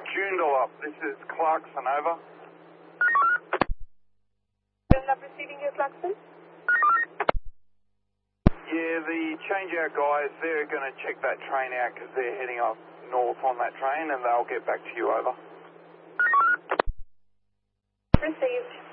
Joondalup, this is Clarkson, over. Joondalup receiving your Clarkson? Yeah, the change-out guys, they're going to check that train out because they're heading up north on that train and they'll get back to you, over. Received.